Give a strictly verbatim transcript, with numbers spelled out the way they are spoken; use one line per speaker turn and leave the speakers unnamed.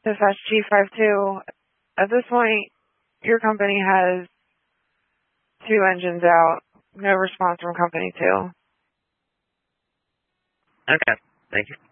Dispatch G five two. At this point, your company has two engines out. No response from company two.
Okay. Thank you.